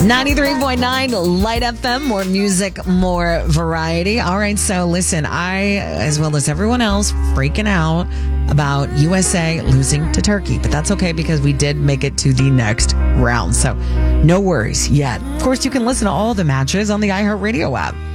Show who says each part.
Speaker 1: 93.9 Light FM, more music, more variety. All right, so listen, I, as well as everyone else, freaking out about USA losing to Turkey. But that's okay because we did make it to the next round. So no worries yet. Of course, you can listen to all the matches on the iHeartRadio app.